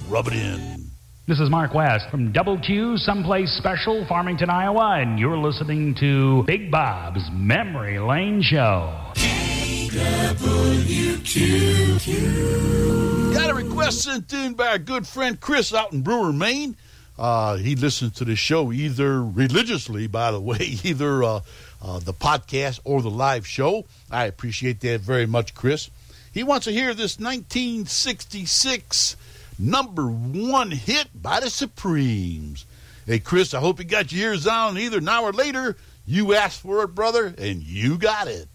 Rub it in. This is Mark West from Double Q, Someplace Special, Farmington, Iowa, and you're listening to Big Bob's Memory Lane Show. Got a request sent in by our good friend Chris out in Brewer, Maine. He listens to the show either religiously, by the way, either the podcast or the live show. I appreciate that very much, Chris. He wants to hear this 1966 number one hit by the Supremes. Hey, Chris, I hope you got your ears on either now or later. You asked for it, brother, and you got it.